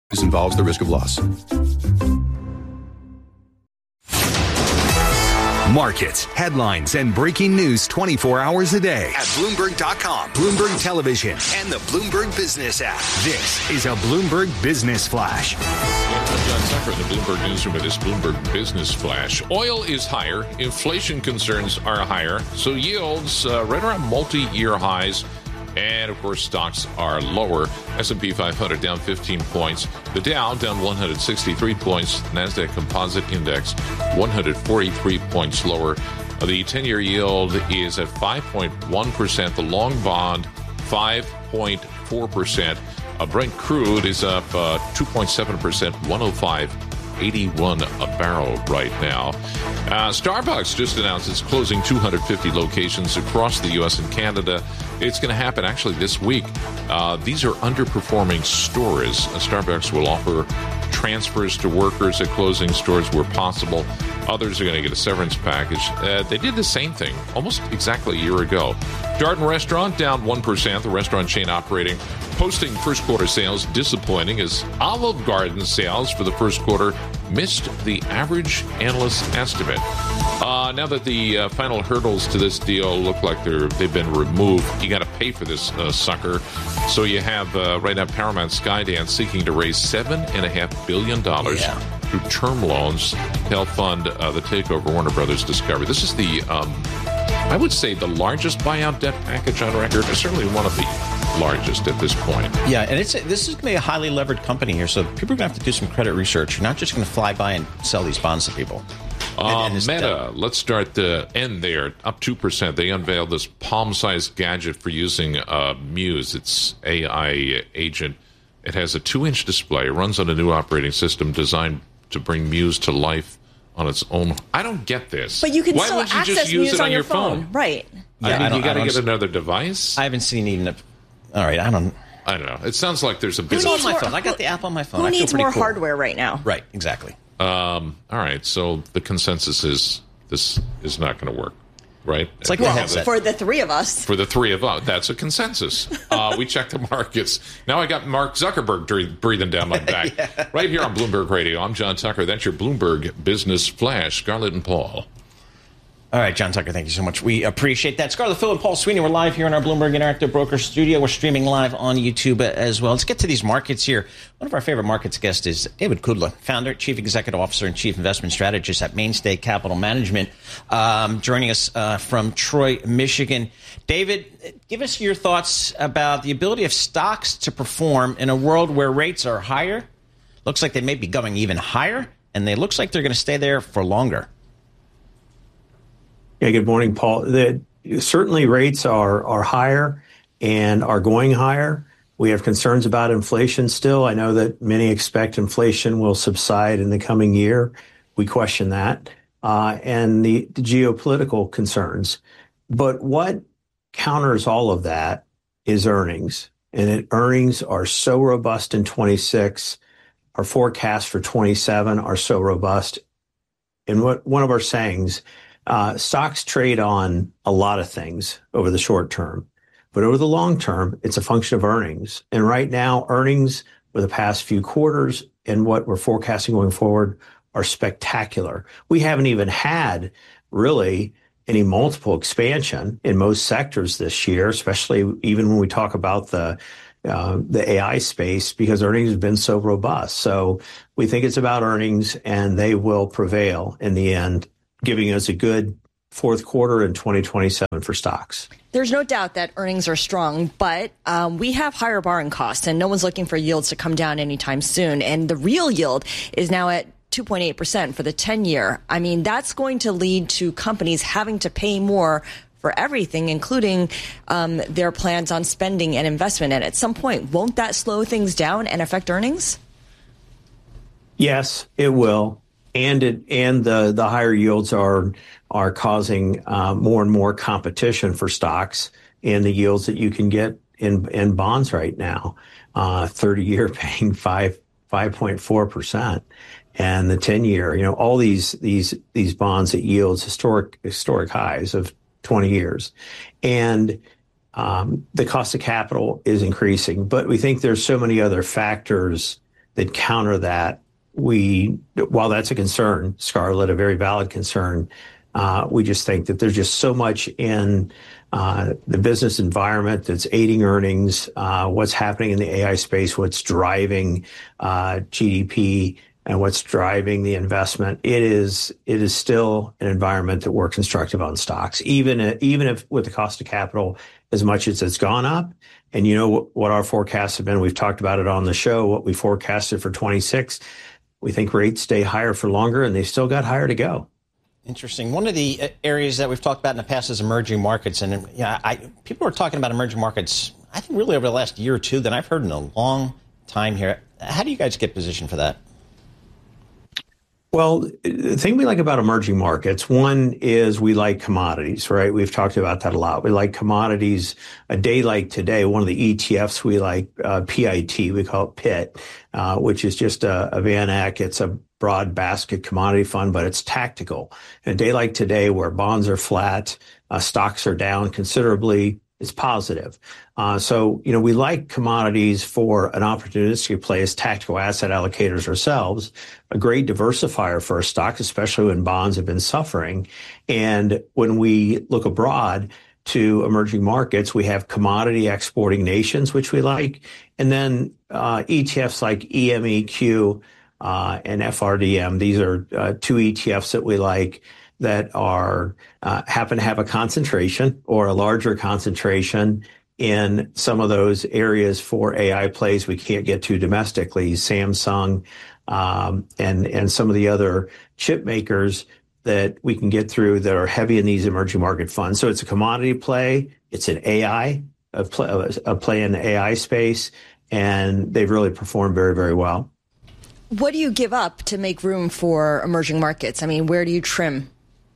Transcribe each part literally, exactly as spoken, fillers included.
This involves the risk of loss. Markets, headlines, and breaking news twenty-four hours a day at Bloomberg dot com, Bloomberg Television, and the Bloomberg Business app. This is a Bloomberg Business Flash. I'm John Tucker in the Bloomberg Newsroom with this Bloomberg Business Flash. Oil is higher. Inflation concerns are higher. So yields uh, right around multi-year highs. And, of course, stocks are lower. S and P five hundred down fifteen points. The Dow down one hundred sixty-three points. NASDAQ Composite Index one hundred forty-three points lower. The ten-year yield is at five point one percent. The long bond, five point four percent. Uh, Brent crude is up uh, two point seven percent, one oh five eighty-one a barrel right now. Uh, Starbucks just announced it's closing two hundred fifty locations across the U S and Canada. It's going to happen actually this week. Uh, these are underperforming stores. Uh, Starbucks will offer transfers to workers at closing stores where possible. Others are going to get a severance package. Uh, they did the same thing almost exactly a year ago. Darden Restaurant down one percent. The restaurant chain operating, posting first quarter sales disappointing as Olive Garden sales for the first quarter missed the average analyst estimate. Uh, now that the uh, final hurdles to this deal look like they're, they've been removed, you got to pay for this uh, sucker. So you have uh, right now Paramount Skydance seeking to raise seven and a half billion dollars yeah. through term loans to help fund uh, the takeover Warner Brothers Discovery. This is the, um, I would say, the largest buyout debt package on record. It's certainly one of the largest at this point. Yeah, and it's this is going to be a highly levered company here, so people are going to have to do some credit research. You're not just going to fly by and sell these bonds to people. Uh, Meta, debt. Let's start the end there, up two percent. They unveiled this palm-sized gadget for using uh, Muse, its A I agent. It has a two-inch display. It runs on a new operating system designed to bring Muse to life on its own. I don't get this. But you can Why still would you access just use Muse it on, on your your phone? phone. Right. Yeah, I mean, I you got to get see, another device? I haven't seen even a... All right, I don't... I don't know. It sounds like there's a big... It's on my phone. I got the app on my phone. Who I feel needs pretty more cool. hardware right now? Right, exactly. Um, all right, so the consensus is this is not going to work, right? It's like well, the headset. for the three of us. For the three of us, that's a consensus. Uh, we checked the markets. Now I got Mark Zuckerberg breathing down my back. yeah. Right here on Bloomberg Radio. I'm John Tucker. That's your Bloomberg Business Flash. Scarlett and Paul. All right, John Tucker, thank you so much. We appreciate that. Scarlett, Phil, and Paul Sweeney, we're live here in our Bloomberg Interactive Broker studio. We're streaming live on YouTube as well. Let's get to these markets here. One of our favorite markets guests is David Kudla, founder, chief executive officer, and chief investment strategist at Mainstay Capital Management, um, joining us uh, from Troy, Michigan. David, give us your thoughts about the ability of stocks to perform in a world where rates are higher. Looks like they may be going even higher, and they looks like they're going to stay there for longer. Yeah, good morning, Paul. The, certainly rates are are higher and are going higher. We have concerns about inflation still. I know that many expect inflation will subside in the coming year. We question that. Uh, and the, the geopolitical concerns. But what counters all of that is earnings. And it, earnings are so robust in twenty-six. Our forecasts for twenty-seven are so robust. And what one of our sayings, Uh, stocks trade on a lot of things over the short term, but over the long term, it's a function of earnings. And right now, earnings for the past few quarters and what we're forecasting going forward are spectacular. We haven't even had really any multiple expansion in most sectors this year, especially even when we talk about the uh, the A I space, because earnings have been so robust. So we think it's about earnings, and they will prevail in the end, giving us a good fourth quarter in twenty twenty-seven for stocks. There's no doubt that earnings are strong, but um, we have higher borrowing costs, and no one's looking for yields to come down anytime soon. And the real yield is now at two point eight percent for the ten-year. I mean, that's going to lead to companies having to pay more for everything, including um, their plans on spending and investment. And at some point, won't that slow things down and affect earnings? Yes, it will. And it and the, the higher yields are are causing uh, more and more competition for stocks and the yields that you can get in in bonds right now. Uh, thirty year paying five five point four percent, and the ten year. You know, all these these these bonds at yields historic historic highs of twenty years, and um, the cost of capital is increasing. But we think there's so many other factors that counter that. We, while that's a concern, Scarlett, a very valid concern, uh, we just think that there's just so much in uh, the business environment that's aiding earnings, uh, what's happening in the A I space, what's driving uh, G D P, and what's driving the investment. It is it is still an environment that we're constructive on stocks, even even if with the cost of capital as much as it's gone up. And you know what, what our forecasts have been. We've talked about it on the show. What we forecasted for twenty-six, we think rates stay higher for longer, and they've still got higher to go. Interesting. One of the areas that we've talked about in the past is emerging markets, and yeah, I, people are talking about emerging markets, I think, really over the last year or two that I've heard in a long time here. How do you guys get positioned for that? Well, the thing we like about emerging markets, one is we like commodities, right? We've talked about that a lot. We like commodities. A day like today, one of the E T Fs we like, uh, P I T, we call it P I T, uh, which is just a, a Van Eck. It's a broad basket commodity fund, but it's tactical. And a day like today where bonds are flat, uh, stocks are down considerably, it's positive. Uh, so, you know, we like commodities for an opportunistic play as tactical asset allocators ourselves, a great diversifier for our stocks, especially when bonds have been suffering. And when we look abroad to emerging markets, we have commodity exporting nations, which we like, and then uh, E T Fs like E M E Q uh, and F R D M. These are uh, two E T Fs that we like that are uh, happen to have a concentration or a larger concentration in some of those areas for A I plays we can't get to domestically, Samsung um, and and some of the other chip makers that we can get through that are heavy in these emerging market funds. So it's a commodity play, it's an A I, a play, a play in the A I space, and they've really performed very, very well. What do you give up to make room for emerging markets? I mean, where do you trim?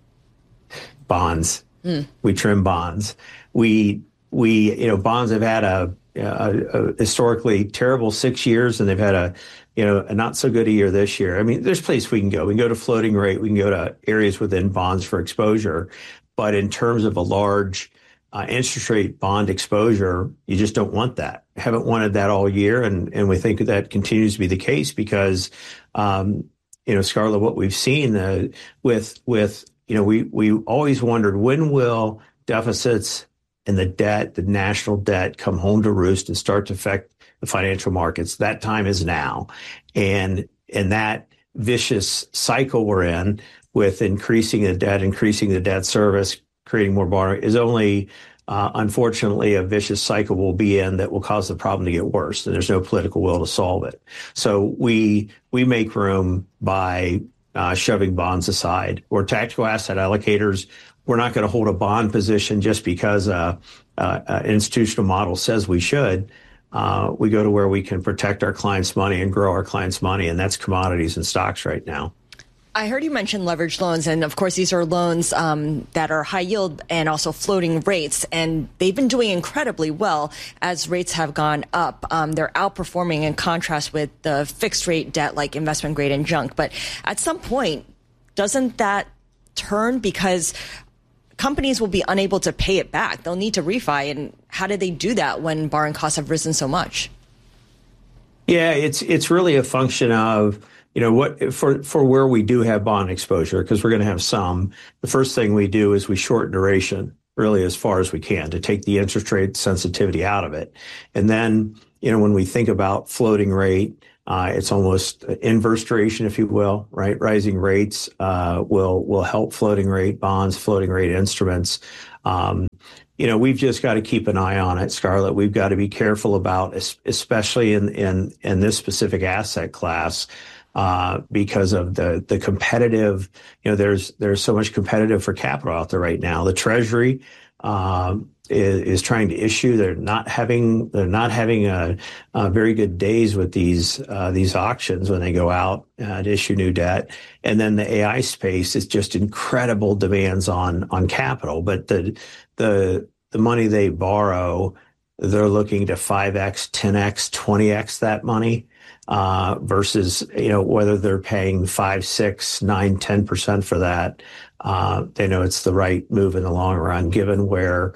Bonds. Mm. We trim bonds. We, we, you know, bonds have had a, a, a historically terrible six years, and they've had a, you know, a not so good a year this year. I mean, there's places we can go. We can go to floating rate. We can go to areas within bonds for exposure. But in terms of a large uh, interest rate bond exposure, you just don't want that. Haven't wanted that all year. And, and we think that continues to be the case because, um, you know, Scarlett, what we've seen uh, with, with, you know, we, we always wondered, when will deficits and the debt, the national debt, come home to roost and start to affect the financial markets? That time is now. And, and that vicious cycle we're in with increasing the debt, increasing the debt service, creating more borrowing is only, uh, unfortunately, a vicious cycle we'll be in that will cause the problem to get worse. And there's no political will to solve it. So we, we make room by Uh, shoving bonds aside. We're tactical asset allocators. We're not going to hold a bond position just because uh, uh, an institutional model says we should. Uh, we go to where we can protect our clients' money and grow our clients' money, and that's commodities and stocks right now. I heard you mention leveraged loans, and of course these are loans um, that are high yield and also floating rates, and they've been doing incredibly well as rates have gone up. Um, they're outperforming in contrast with the fixed rate debt like investment grade and junk. But at some point, doesn't that turn because companies will be unable to pay it back? They'll need to refi, and how do they do that when borrowing costs have risen so much? Yeah, it's it's really a function of, you know, what for, for where we do have bond exposure, because we're going to have some. The first thing we do is we shorten duration really as far as we can to take the interest rate sensitivity out of it. And then, you know, when we think about floating rate, uh, it's almost inverse duration, if you will, right? Rising rates uh, will will help floating rate bonds, floating rate instruments. Um, You know, we've just got to keep an eye on it, Scarlett. We've got to be careful about, especially in in, in this specific asset class, uh, because of the the competitive. You know, there's there's so much competitive for capital out there right now. The Treasury um, is, is trying to issue. They're not having they're not having a, a very good days with these uh, these auctions when they go out uh, to issue new debt. And then the A I space is just incredible demands on on capital, but the the the money they borrow, they're looking to five X, ten X, twenty X that money, uh, versus, you know, whether they're paying five, six, nine, ten percent for that. Uh, they know it's the right move in the long run, given where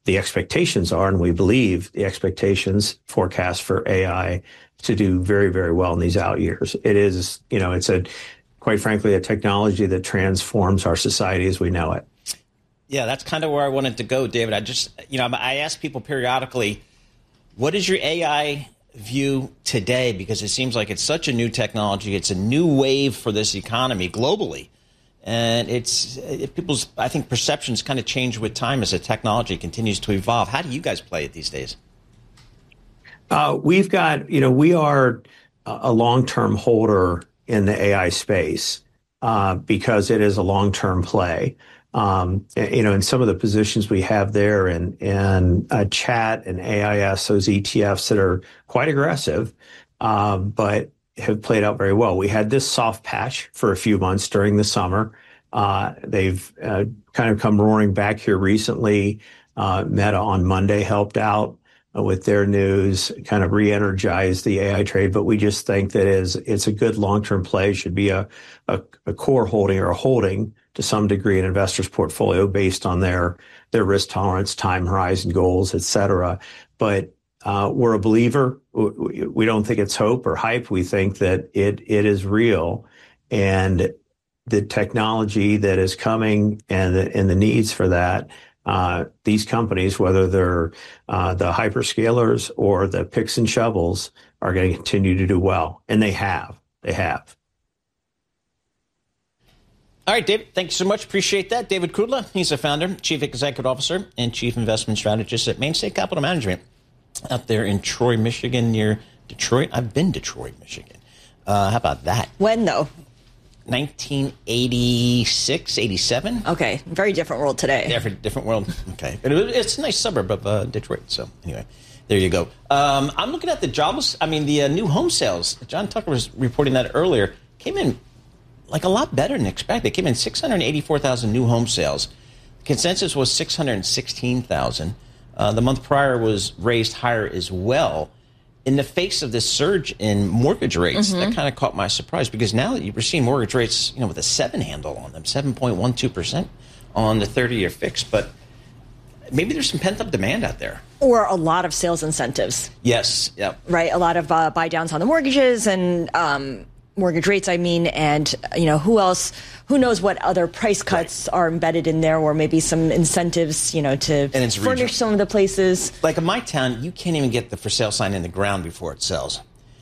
the expectations are, and we believe the expectations forecast for A I to do very, very well in these out years. It is, you know, it's a, quite frankly, a technology that transforms our society as we know it. Yeah, that's kind of where I wanted to go, David. I just, you know, I ask people periodically, what is your A I view today? Because it seems like it's such a new technology. It's a new wave for this economy globally. And it's it, people's, I think, perceptions kind of change with time as the technology continues to evolve. How do you guys play it these days? Uh, we've got, you know, we are a long-term holder in the A I space uh, because it is a long-term play. Um, you know, in some of the positions we have there in, in uh, chat and A I S, those E T Fs that are quite aggressive, uh, but have played out very well. We had this soft patch for a few months during the summer. Uh, they've uh, kind of come roaring back here recently. Uh, Meta on Monday helped out with their news, kind of re-energized the A I trade. But we just think that is it's a good long-term play, should be a, a, a core holding or a holding to some degree in an investor's portfolio based on their, their risk tolerance, time horizon goals, et cetera. But uh, we're a believer. We, we don't think it's hope or hype. We think that it it is real. And the technology that is coming and the, and the needs for that, Uh, these companies, whether they're uh, the hyperscalers or the picks and shovels, are going to continue to do well. And they have. They have. All right, David, thank you so much. Appreciate that. David Kudla, he's a founder, chief executive officer, and chief investment strategist at Mainstay Capital Management out there in Troy, Michigan, near Detroit. I've been to Troy, Michigan. Uh, how about that? When, though? nineteen eighty-six, eighty-seven. Okay, very different world today. Different, different world. Okay, but it, it's a nice suburb of uh, Detroit. So anyway, there you go. Um, I'm looking at the jobs. I mean, the uh, new home sales. John Tucker was reporting that earlier. Came in like a lot better than expected. It came in six hundred eighty-four thousand new home sales. The consensus was six hundred sixteen thousand. Uh, the month prior was raised higher as well. In the face of this surge in mortgage rates, mm-hmm. that kind of caught my surprise, because now that you're seeing mortgage rates, you know, with a seven handle on them, seven point one two percent on the thirty-year fix. But maybe there's some pent-up demand out there. Or a lot of sales incentives. Yes. Yep. Right. A lot of uh, buy downs on the mortgages and um, mortgage rates, I mean, and, you know, who else, who knows what other price cuts right. are embedded in there, or maybe some incentives, you know, to furnish regional. Some of the places. Like in my town, you can't even get the for sale sign in the ground before it sells.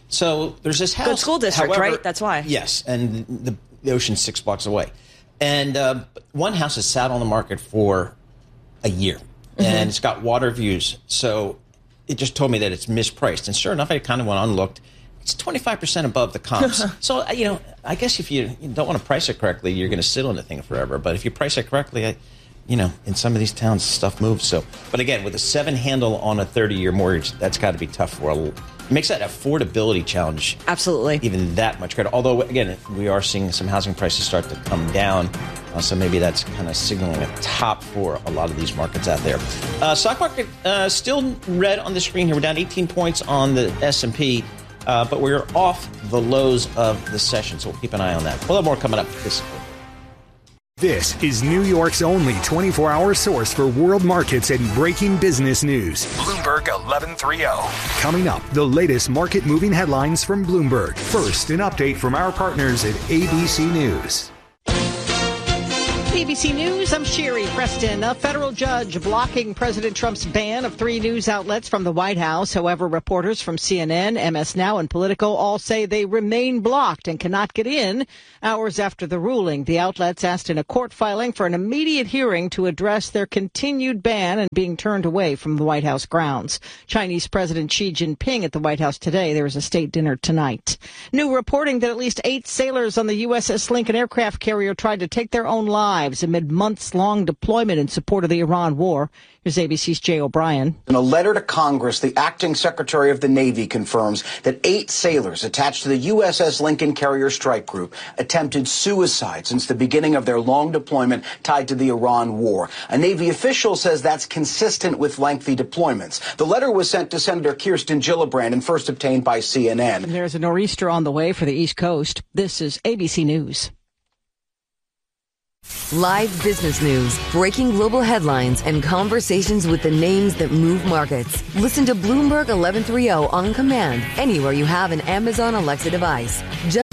So there's this house. Good school district, however, right? That's why. Yes. And the, the ocean's six blocks away. And uh, one house has sat on the market for a year, mm-hmm. and it's got water views. So it just told me that it's mispriced. And sure enough, I kind of went on and looked. It's twenty-five percent above the comps. So, you know, I guess if you, you don't want to price it correctly, you're going to sit on the thing forever. But if you price it correctly, I, you know, in some of these towns, stuff moves. So, but again, with a seven handle on a thirty-year mortgage, that's got to be tough for a It makes that affordability challenge. Absolutely. Even that much greater. Although, again, we are seeing some housing prices start to come down. Uh, so maybe that's kind of signaling a top for a lot of these markets out there. Uh, stock market uh, still red on the screen here. We're down eighteen points on the S and P. Uh, but we're off the lows of the session, so we'll keep an eye on that. We'll have more coming up this quarter. This is New York's only twenty-four hour source for world markets and breaking business news. Bloomberg eleven thirty. Coming up, the latest market-moving headlines from Bloomberg. First, an update from our partners at A B C News. A B C News, I'm Sherry Preston. A federal judge blocking President Trump's ban of three news outlets from the White House. However, reporters from C N N, M S Now, and Politico all say they remain blocked and cannot get in. Hours after the ruling, the outlets asked in a court filing for an immediate hearing to address their continued ban and being turned away from the White House grounds. Chinese President Xi Jinping at the White House today. There is a state dinner tonight. New reporting that at least eight sailors on the U S S Lincoln aircraft carrier tried to take their own lives amid months-long deployment in support of the Iran war. Here's A B C's Jay O'Brien. In a letter to Congress, the acting Secretary of the Navy confirms that eight sailors attached to the U S S Lincoln Carrier Strike Group attempted suicide since the beginning of their long deployment tied to the Iran war. A Navy official says that's consistent with lengthy deployments. The letter was sent to Senator Kirsten Gillibrand and first obtained by C N N. And there's a nor'easter on the way for the East Coast. This is A B C News. Live business news, breaking global headlines, and conversations with the names that move markets. Listen to Bloomberg eleven thirty on command anywhere you have an Amazon Alexa device. Just